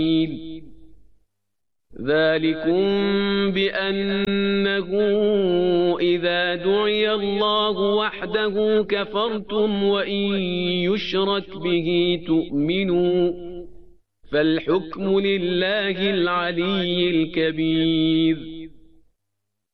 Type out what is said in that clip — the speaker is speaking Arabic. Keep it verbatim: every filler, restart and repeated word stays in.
ذلكم بأنه إذا دعي الله وحده كفرتم وإن يشرك به تؤمنوا فالحكم لله العلي الكبير.